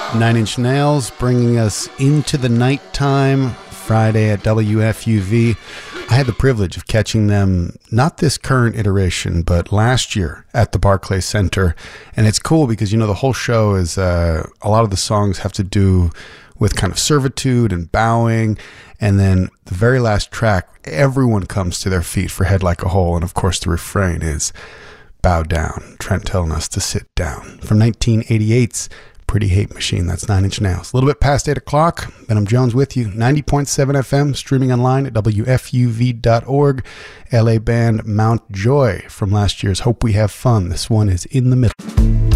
Nine Inch Nails bringing us into the nighttime Friday at WFUV. I had the privilege of catching them, not this current iteration, but last year at the Barclays Center. And it's cool because, the whole show is, a lot of the songs have to do with kind of servitude and bowing. And then the very last track, everyone comes to their feet for Head Like a Hole. And of course, the refrain is bow down. Trent telling us to sit down. From 1988's Pretty Hate Machine. That's Nine Inch Nails. A little bit past 8 o'clock. Benham Jones with you. 90.7 FM, streaming online at WFUV.org. LA band Mount Joy from last year's Hope We Have Fun. This one is In the Middle.